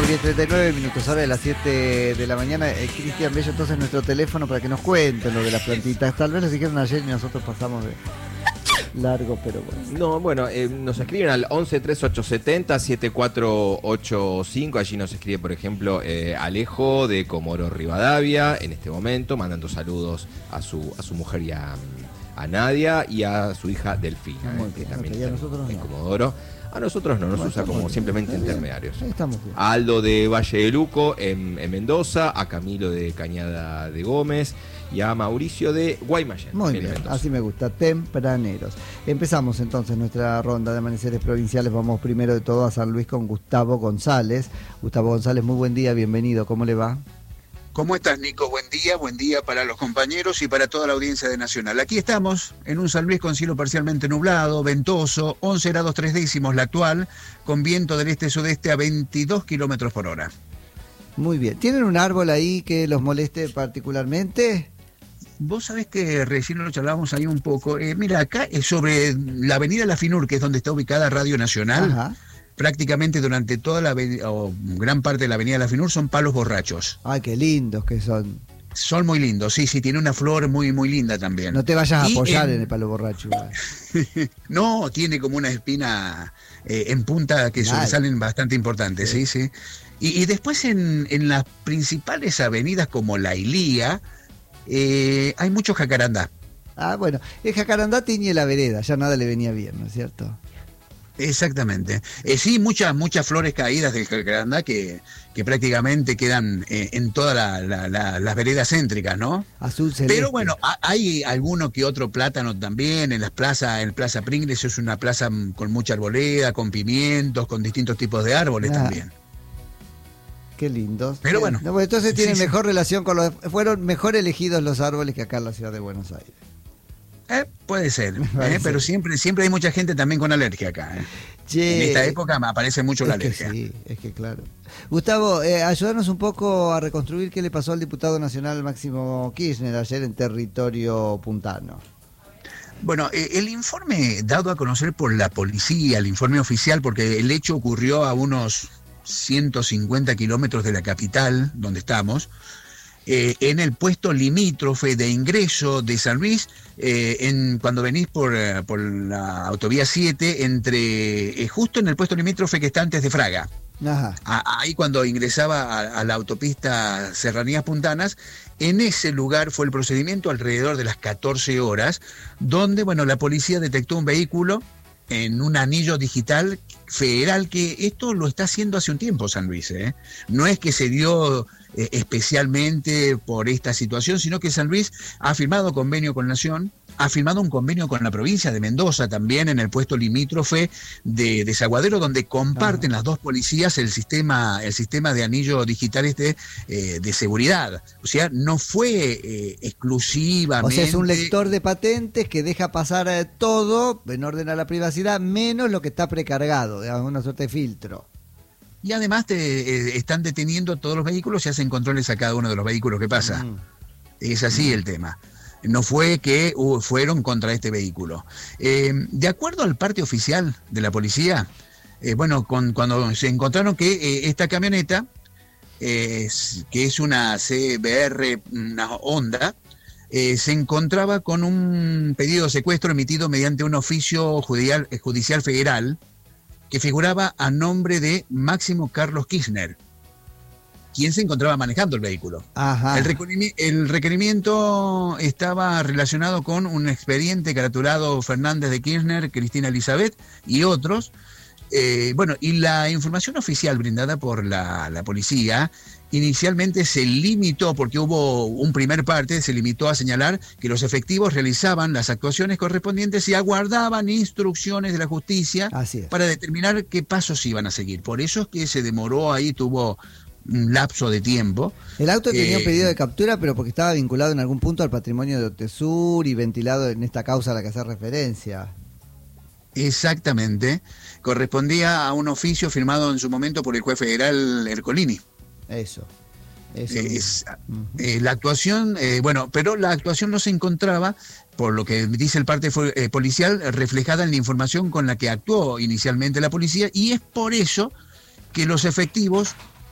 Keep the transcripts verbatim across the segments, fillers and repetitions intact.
Muy bien, treinta y nueve minutos, ahora de las siete de la mañana. Eh, Cristian Bello, entonces nuestro teléfono para que nos cuenten lo de las plantitas. Tal vez lo dijeron ayer y nosotros pasamos de largo, pero bueno. No, bueno, eh, nos escriben al once treinta y ocho setenta setenta y cuatro ochenta y cinco. Allí nos escribe, por ejemplo, eh, Alejo de Comodoro Rivadavia en este momento, mandando saludos a su, a su mujer y a, a Nadia y a su hija Delfina, Muy eh, que bien, también ok, y a está nosotros en no. Comodoro. A nosotros no, nos Bueno, usa como bien, simplemente está bien. intermediarios. Ahí estamos bien. A Aldo de Valle de Luco en, en Mendoza, a Camilo de Cañada de Gómez y a Mauricio de Guaymallén. Muy en bien, Mendoza. así me gusta, tempraneros. Empezamos entonces nuestra ronda de amaneceres provinciales. Vamos primero de todo a San Luis con Gustavo González. Gustavo González, muy buen día, bienvenido, ¿cómo le va? ¿Cómo estás, Nico? Buen día, buen día para los compañeros y para toda la audiencia de Nacional. Aquí estamos, en un San Luis con cielo parcialmente nublado, ventoso, once grados tres décimos la actual, con viento del este-sudeste a veintidós kilómetros por hora. Muy bien. ¿Tienen un árbol ahí que los moleste particularmente? Vos sabés que recién lo charlábamos ahí un poco. Eh, mira, acá es sobre la avenida La Finur, que es donde está ubicada Radio Nacional. Ajá. Prácticamente durante toda la avenida, o gran parte de la avenida La Finur, son palos borrachos. Ay, qué lindos que son. Son muy lindos, sí, sí, tiene una flor muy, muy linda también. No te vayas a Y, apoyar eh, en el palo borracho. igual. No, tiene como una espina eh, en punta que Claro. sobresalen bastante importantes, sí, sí. Y, y después en, en las principales avenidas como la Ilía, eh, hay mucho jacarandá. Ah, bueno, el jacarandá tiñe la vereda, ya nada le venía bien, ¿no es cierto? Exactamente. Eh, sí, muchas muchas flores caídas del jacarandá que, que prácticamente quedan eh, en todas la, la, la, las veredas céntricas, ¿no? Azul celeste. Pero bueno, ha- hay alguno que otro plátano también en las plazas, en Plaza Pringles es una plaza mm, con mucha arboleda, con pimientos, con distintos tipos de árboles Ah. también. Qué lindos. Pero Qué- bueno. No, pues entonces Sí, tienen sí. mejor relación con los... Fueron mejor elegidos los árboles que acá en la ciudad de Buenos Aires. Eh, puede ser, Puede eh, pero ser. siempre siempre hay mucha gente también con alergia acá. eh. Che, En esta época me aparece mucho la es que alergia. sí, es que claro. Gustavo, eh, ayúdanos un poco a reconstruir qué le pasó al diputado nacional Máximo Kirchner ayer en territorio puntano. Bueno, eh, el informe dado a conocer por la policía, el informe oficial, porque el hecho ocurrió a unos ciento cincuenta kilómetros de la capital, donde estamos, eh, en el puesto limítrofe de ingreso de San Luis, eh, en, cuando venís por, eh, por la autovía siete, entre eh, justo en el puesto limítrofe que está antes de Fraga. Ajá. A- ahí cuando ingresaba a, a la autopista Serranías Puntanas, en ese lugar fue el procedimiento alrededor de las catorce horas, donde bueno, la policía detectó un vehículo en un anillo digital federal, que esto lo está haciendo hace un tiempo San Luis, ¿eh? No es que se dio eh, especialmente por esta situación, sino que San Luis ha firmado convenio con Nación, ha firmado un convenio con la provincia de Mendoza también en el puesto limítrofe de Desaguadero, donde comparten Ajá. las dos policías el sistema, el sistema de anillo digital este eh, de seguridad. O sea, no fue eh, exclusivamente... O sea, es un lector de patentes que deja pasar eh, todo en orden a la privacidad, menos lo que está precargado, digamos, una suerte de filtro. Y además te eh, están deteniendo todos los vehículos y hacen controles a cada uno de los vehículos que pasa. Mm. Es así el tema. No fue que uh, fueron contra este vehículo. Eh, de acuerdo al parte oficial de la policía, eh, bueno, con, cuando se encontraron que eh, esta camioneta, eh, es- que es una C B R, una Honda, eh, se encontraba con un pedido de secuestro emitido mediante un oficio judicial, eh, judicial federal que figuraba a nombre de Máximo Carlos Kirchner, quien se encontraba manejando el vehículo. Ajá. El, requerimi- el requerimiento estaba relacionado con un expediente caratulado Fernández de Kirchner, Cristina Elizabeth y otros. Eh, bueno, y la información oficial brindada por la, la policía inicialmente se limitó, porque hubo un primer parte, se limitó a señalar que los efectivos realizaban las actuaciones correspondientes y aguardaban instrucciones de la justicia Así es. para determinar qué pasos iban a seguir. Por eso es que se demoró ahí, tuvo un lapso de tiempo. El auto tenía Eh, un pedido de captura, pero porque estaba vinculado en algún punto al patrimonio de Otesur y ventilado en esta causa a la que hace referencia. Exactamente, correspondía a un oficio firmado en su momento por el juez federal Ercolini. Eso. Eso. Eh, es- Ujú. eh, la actuación, eh, bueno, pero la actuación no se encontraba, por lo que dice el parte fue- eh, policial, reflejada en la información con la que actuó inicialmente la policía, y es por eso que los efectivos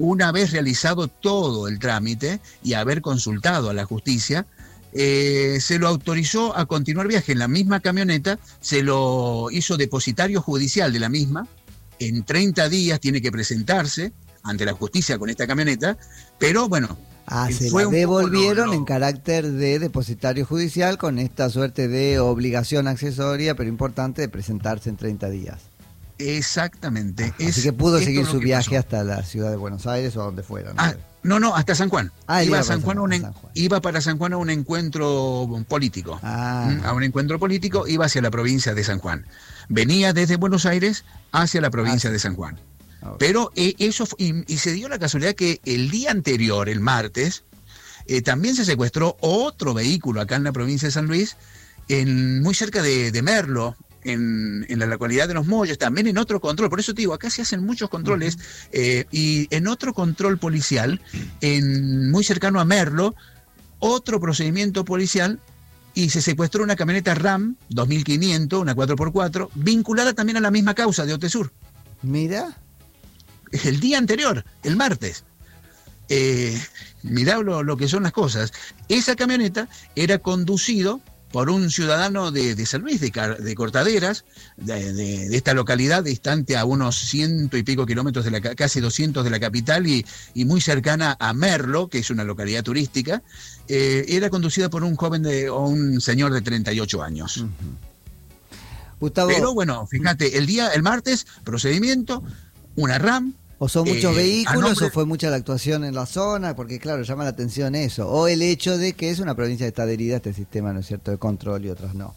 una vez realizado todo el trámite y haber consultado a la justicia, eh, se lo autorizó a continuar viaje en la misma camioneta, se lo hizo depositario judicial de la misma, en treinta días tiene que presentarse ante la justicia con esta camioneta, pero bueno... Ah, se fue la un devolvieron lo, lo... en carácter de depositario judicial con esta suerte de obligación accesoria, pero importante, de presentarse en treinta días. Exactamente. Ah, es, así que pudo seguir su viaje pasó. hasta la ciudad de Buenos Aires o donde fuera. ¿No? Ah, no, no, hasta San Juan. Ah, iba, iba, a San Juan a un, San Juan. iba para San Juan a un encuentro político. Ah. A un encuentro político, iba hacia la provincia de San Juan. Venía desde Buenos Aires hacia la provincia ah, sí. de San Juan. Okay. Pero eh, eso, y, y se dio la casualidad que el día anterior, el martes, Eh, también se secuestró otro vehículo acá en la provincia de San Luis, en, muy cerca de, de Merlo, en, en la localidad de Los Molles, también en otro control. Por eso te digo, acá se hacen muchos controles, uh-huh. eh, y en otro control policial, en, muy cercano a Merlo, otro procedimiento policial, y se secuestró una camioneta RAM dos mil quinientos, una cuatro por cuatro, vinculada también a la misma causa de Otesur. Mira. El día anterior, el martes. Eh, mirá lo, lo que son las cosas. Esa camioneta era conducido por un ciudadano de, de San Luis, de, de Cortaderas, de, de, de esta localidad distante a unos ciento y pico kilómetros, de la, casi doscientos de la capital y, y muy cercana a Merlo, que es una localidad turística. Eh, era conducida por un joven de, o un señor de treinta y ocho años. Uh-huh. Gustavo, pero bueno, fíjate, el día, el martes, procedimiento, una RAM. ¿O son muchos eh, vehículos nombre... o fue mucha la actuación en la zona? Porque claro, llama la atención eso. O el hecho de que es una provincia que está adherida a este sistema, ¿no es cierto?, de control y otros no.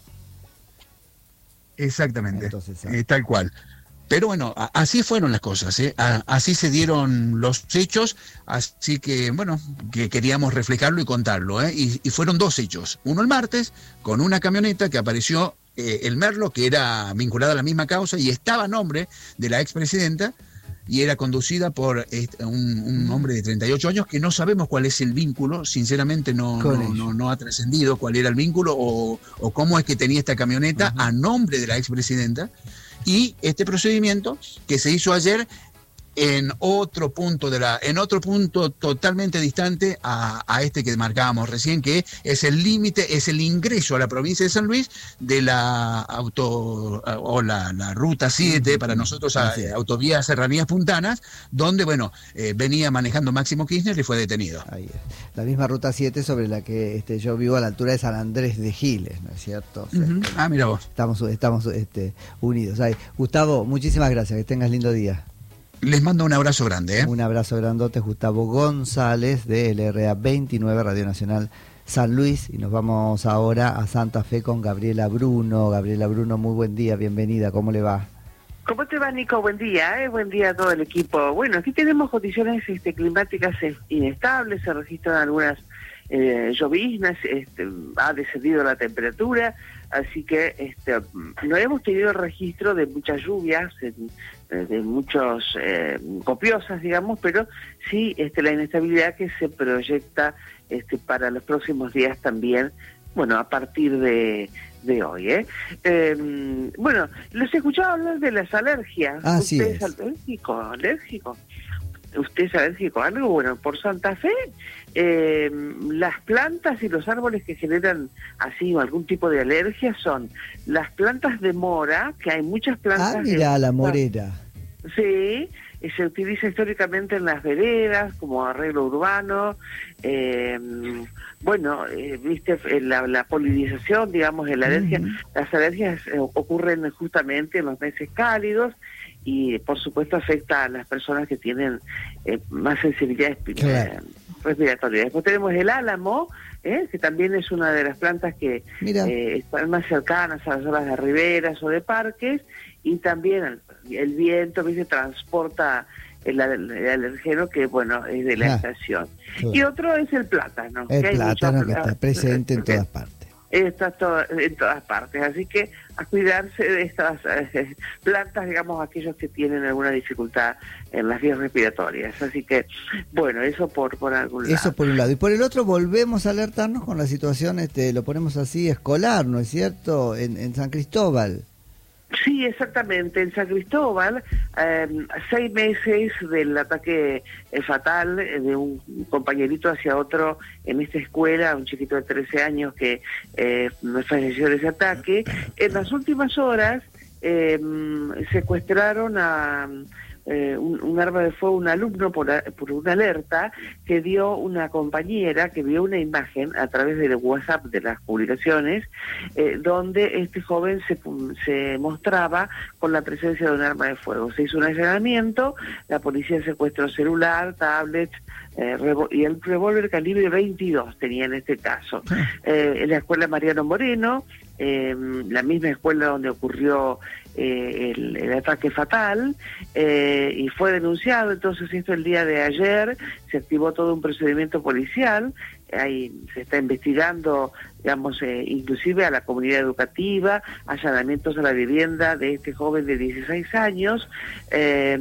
Exactamente, Entonces, eh, tal cual. Pero bueno, a, así fueron las cosas, ¿eh? A, así se dieron los hechos, así que bueno, que queríamos reflejarlo y contarlo, ¿eh? Y, y fueron dos hechos. Uno el martes, con una camioneta que apareció, eh, el Merlo, que era vinculada a la misma causa y estaba a nombre de la expresidenta, y era conducida por un, un hombre de treinta y ocho años que no sabemos cuál es el vínculo, sinceramente no, no, no, no ha trascendido cuál era el vínculo o, o cómo es que tenía esta camioneta uh-huh. a nombre de la expresidenta, y este procedimiento que se hizo ayer en otro punto de la, en otro punto totalmente distante a, a este que marcábamos recién, que es el límite, es el ingreso a la provincia de San Luis de la auto o la, la ruta siete, para nosotros a, sí. autovía Serranías Puntanas, donde bueno, eh, venía manejando Máximo Kirchner y fue detenido. Ahí es. La misma ruta siete sobre la que este, yo vivo a la altura de San Andrés de Giles, ¿no es cierto? O sea, uh-huh. Ah, mira vos. Estamos, estamos este, unidos. Ahí. Gustavo, muchísimas gracias, que tengas lindo día. Les mando un abrazo grande. ¿eh? Un abrazo grandote, Gustavo González de L R A veintinueve, Radio Nacional San Luis. Y nos vamos ahora a Santa Fe con Gabriela Bruno. Gabriela Bruno, muy buen día, bienvenida, ¿cómo le va? ¿Cómo te va, Nico? Buen día, ¿eh? Buen día a todo el equipo. Bueno, aquí tenemos condiciones este, climáticas inestables, se registran algunas eh, lloviznas, este, ha descendido la temperatura, así que este, no hemos tenido el registro de muchas lluvias, en, de muchos eh, copiosas, digamos, pero sí este, la inestabilidad que se proyecta este, para los próximos días también, bueno, a partir de, de hoy. ¿eh? Eh, bueno, los he escuchado hablar de las alergias. Así ¿Usted es. es alérgico? ¿Alérgico? ¿Usted es alérgico a algo? Bueno, por Santa Fe, eh, las plantas y los árboles que generan así o algún tipo de alergia son las plantas de mora, que hay muchas plantas... Ah, mira, de... la morera. Sí, se utiliza históricamente en las veredas como arreglo urbano. Eh, bueno, eh, viste, la, la polinización, digamos, de la alergia. Uh-huh. Las alergias eh, ocurren justamente en los meses cálidos y, por supuesto, afecta a las personas que tienen eh, más sensibilidad claro. respiratoria. Después tenemos el álamo, ¿eh? que también es una de las plantas que eh, están más cercanas a las zonas de riberas o de parques, y también el, el viento, ¿viste? Transporta el, el alergeno que, bueno, es de la ah, estación. Claro. Y otro es el plátano. El que hay plátano mucho, que está presente en todas partes. Está todo, en todas partes, así que a cuidarse de estas eh, plantas, digamos, aquellos que tienen alguna dificultad en las vías respiratorias. Así que, bueno, eso por, por algún lado. Eso por un lado. Y por el otro, volvemos a alertarnos con la situación, este, lo ponemos así, escolar, ¿no es cierto?, en, en San Cristóbal. Sí, exactamente. En San Cristóbal, eh, seis meses del ataque eh, fatal eh, de un compañerito hacia otro en esta escuela, un chiquito de trece años que eh, falleció en ese ataque. En las últimas horas eh, secuestraron a... Eh, un, un arma de fuego, un alumno por, a, por una alerta que dio una compañera que vio una imagen a través del WhatsApp de las publicaciones eh, donde este joven se, se mostraba con la presencia de un arma de fuego. Se hizo un allanamiento, la policía secuestró celular, tablet eh, y el revólver calibre veintidós tenía en este caso. Eh, en la escuela Mariano Moreno, eh, la misma escuela donde ocurrió Eh, el, el ataque fatal eh, y fue denunciado. Entonces esto el día de ayer se activó todo un procedimiento policial, ahí se está investigando, digamos, eh, inclusive a la comunidad educativa, allanamientos a la vivienda de este joven de dieciséis años eh,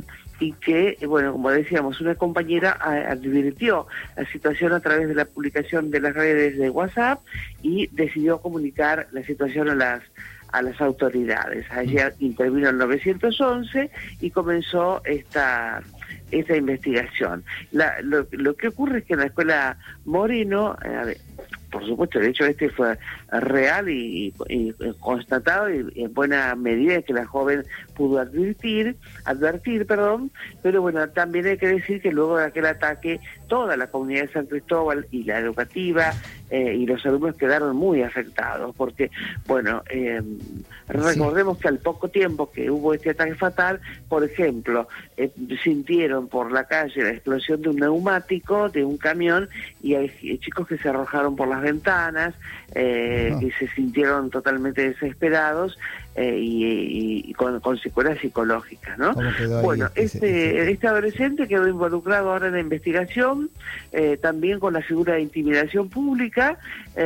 y que, bueno, como decíamos, una compañera advirtió la situación a través de la publicación de las redes de WhatsApp y decidió comunicar la situación a las a las autoridades. Ayer intervino el nueve once y comenzó esta esta investigación. La, lo, lo que ocurre es que en la escuela Moreno, eh, por supuesto, el hecho este fue real y, y, y constatado y en buena medida que la joven pudo advertir, advertir, perdón, pero bueno, también hay que decir que luego de aquel ataque toda la comunidad de San Cristóbal y la educativa eh, y los alumnos quedaron muy afectados porque, bueno, eh, recordemos que al poco tiempo que hubo este ataque fatal, por ejemplo, eh, sintieron por la calle la explosión de un neumático, de un camión, y hay chicos que se arrojaron por las ventanas, eh, uh-huh. que se sintieron totalmente desesperados eh, y, y, y con, con secuelas psicológicas, ¿no? Bueno, ese, este, ese... este adolescente quedó involucrado ahora en la investigación, eh, también con la figura de intimidación pública,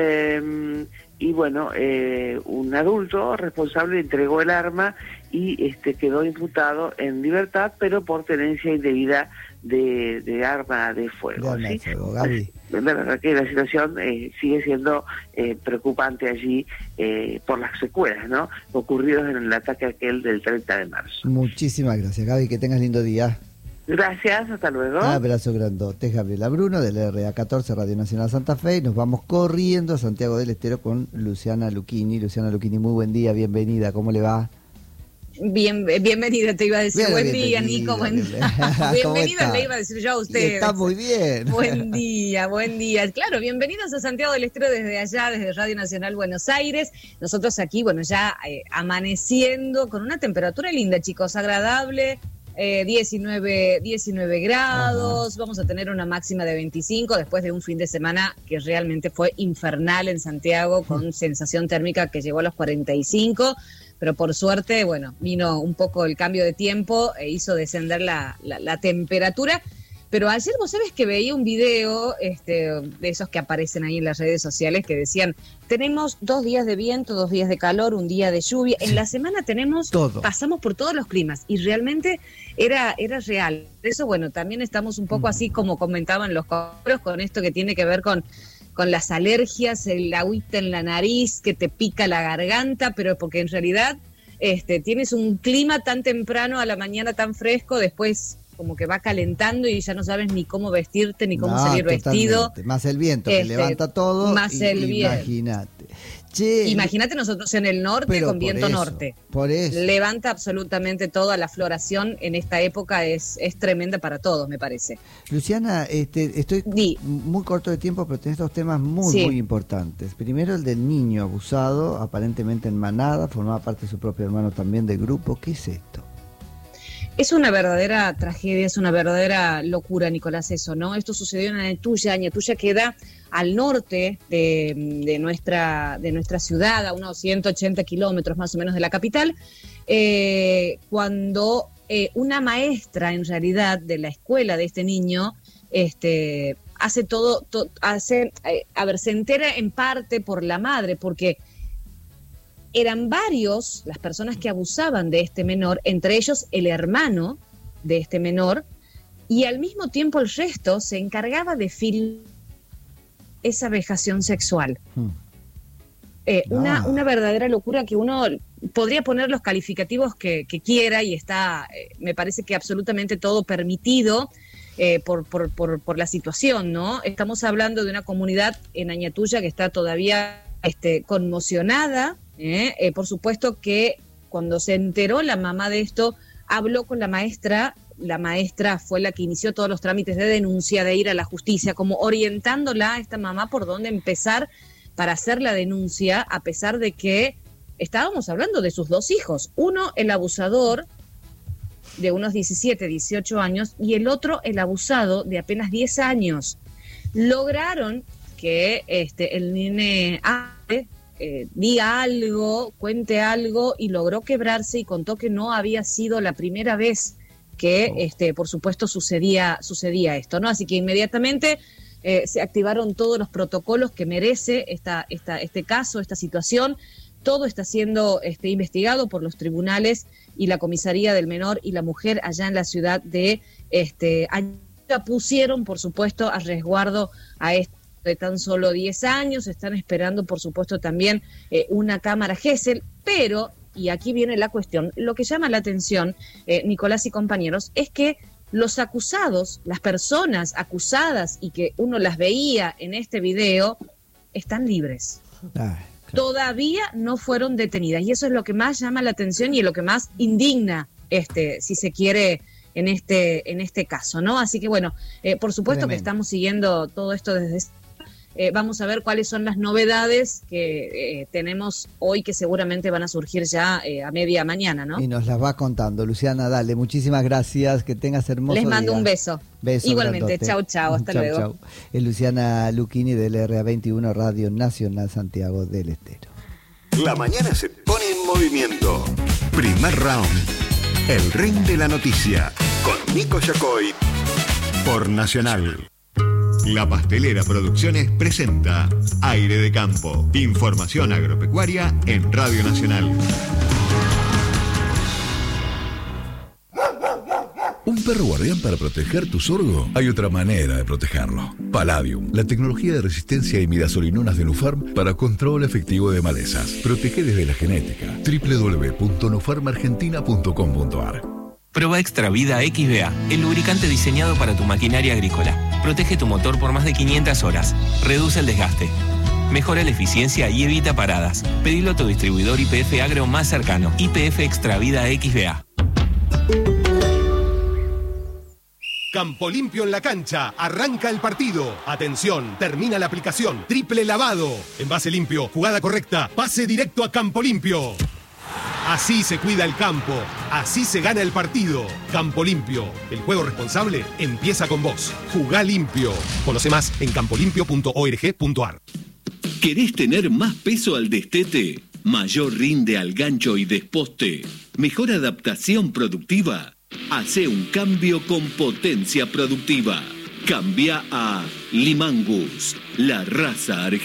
eh, y bueno, eh, un adulto responsable entregó el arma y este quedó imputado en libertad, pero por tenencia indebida de, de arma de fuego. De ¿sí? fuego, Gaby. La verdad que la situación eh, sigue siendo eh, preocupante allí eh, por las secuelas, ¿no?, ocurridos en el ataque aquel del treinta de marzo. Muchísimas gracias, Gaby, que tengas lindo día. Gracias, hasta luego. Un abrazo grandote. Es Gabriela Bruno del R A catorce Radio Nacional Santa Fe y nos vamos corriendo a Santiago del Estero con Luciana Luchini. Luciana Luchini, muy buen día, bienvenida, ¿cómo le va? Bien, bienvenida, te iba a decir. Bien, buen día, Nico. Buen día. Bienvenida, le iba a decir yo a ustedes. Está muy bien. Buen día, buen día. Claro, bienvenidos a Santiago del Estero desde allá, desde Radio Nacional Buenos Aires. Nosotros aquí, bueno, ya eh, amaneciendo con una temperatura linda, chicos, agradable. Eh, diecinueve, diecinueve grados, ajá. Vamos a tener una máxima de veinticinco después de un fin de semana que realmente fue infernal en Santiago, con sensación térmica que llegó a los cuarenta y cinco, pero por suerte, bueno, vino un poco el cambio de tiempo e hizo descender la, la, la temperatura. Pero ayer vos sabés que veía un video este, de esos que aparecen ahí en las redes sociales que decían, tenemos dos días de viento, dos días de calor, un día de lluvia. En la semana tenemos, todo. Pasamos por todos los climas y realmente era, era real. Por eso, bueno, también estamos un poco así como comentaban los coros con esto que tiene que ver con, con las alergias, el agüita en la nariz que te pica la garganta, pero porque en realidad este, tienes un clima tan temprano a la mañana tan fresco, después como que va calentando y ya no sabes ni cómo vestirte ni cómo no, salir vestido. Más el viento que este, levanta todo. Más y, el viento. Imagínate. Imagínate nosotros en el norte con viento eso, norte. Por eso. Levanta absolutamente toda la floración en esta época, es, es tremenda para todos, me parece. Luciana, este, estoy Di. muy corto de tiempo, pero tenés dos temas muy, sí. muy importantes. Primero, el del niño abusado, aparentemente en manada, formaba parte de su propio hermano también del grupo. ¿Qué es esto? Es una verdadera tragedia, es una verdadera locura, Nicolás, eso, ¿no? Esto sucedió en Añatuya. Añatuya queda al norte de, de, nuestra, de nuestra ciudad, a unos ciento ochenta kilómetros más o menos de la capital, eh, cuando eh, una maestra, en realidad, de la escuela de este niño, este, hace todo, to, hace, eh, a ver, se entera en parte por la madre, porque eran varios las personas que abusaban de este menor, entre ellos el hermano de este menor, y al mismo tiempo el resto se encargaba de filmar esa vejación sexual. Hmm. Eh, no. una, una verdadera locura que uno podría poner los calificativos que, que quiera y está, eh, me parece que absolutamente todo permitido eh, por, por, por, por la situación, ¿no? Estamos hablando de una comunidad en Añatuya que está todavía este, conmocionada, ¿eh? Eh, por supuesto que cuando se enteró la mamá de esto, habló con la maestra, la maestra fue la que inició todos los trámites de denuncia, de ir a la justicia, como orientándola a esta mamá por dónde empezar para hacer la denuncia, a pesar de que estábamos hablando de sus dos hijos. Uno, el abusador, de unos diecisiete, dieciocho años, y el otro, el abusado, de apenas diez años. Lograron que este, el nene hable, eh, diga algo, cuente algo, y logró quebrarse y contó que no había sido la primera vez que, este, por supuesto, sucedía, sucedía esto, ¿no? Así que inmediatamente eh, se activaron todos los protocolos que merece esta, esta, este caso, esta situación. Todo está siendo este, investigado por los tribunales y la comisaría del menor y la mujer allá en la ciudad de este, Añatuya pusieron, por supuesto, a resguardo a este de tan solo diez años. Están esperando, por supuesto, también eh, una cámara Gesell, pero, y aquí viene la cuestión, lo que llama la atención, eh, Nicolás y compañeros, es que los acusados, las personas acusadas y que uno las veía en este video, están libres. Ay. Todavía no fueron detenidas y eso es lo que más llama la atención y lo que más indigna, este, si se quiere, en este, en este caso, ¿no? Así que bueno, eh, por supuesto Tremendo. que estamos siguiendo todo esto desde... Eh, vamos a ver cuáles son las novedades que eh, tenemos hoy, que seguramente van a surgir ya eh, a media mañana, ¿no? Y nos las va contando. Luciana, dale, muchísimas gracias, que tengas hermoso día. Les mando día. un beso. Beso Igualmente, chau, chau, hasta chau, luego. Chau. Es Luciana Lucchini del R A veintiuno Radio Nacional Santiago del Estero. La mañana se pone en movimiento. Primer round. El ring de la noticia. Con Nico Yacoy. Por Nacional. La Pastelera Producciones presenta Aire de Campo. Información agropecuaria en Radio Nacional. ¿Un perro guardián para proteger tu sorgo? Hay otra manera de protegerlo. Palladium, la tecnología de resistencia a imidazolinonas de Nufarm para control efectivo de malezas. Protege desde la genética. doble u doble u doble u punto nufarm argentina punto com punto a r. Prueba Extra Vida X B A, el lubricante diseñado para tu maquinaria agrícola. Protege tu motor por más de quinientas horas. Reduce el desgaste. Mejora la eficiencia y evita paradas. Pedilo a tu distribuidor I P F Agro más cercano. I P F Extra Vida X B A. Campo Limpio en la cancha. Arranca el partido. Atención, termina la aplicación. Triple lavado. Envase limpio, jugada correcta. Pase directo a Campo Limpio. Así se cuida el campo, así se gana el partido. Campo Limpio, el juego responsable empieza con vos. Jugá limpio. Conoce más en campo limpio punto org punto a r. ¿Querés tener más peso al destete? ¿Mayor rinde al gancho y desposte? ¿Mejor adaptación productiva? Hacé un cambio con potencia productiva. Cambia a Limangus, la raza argentina.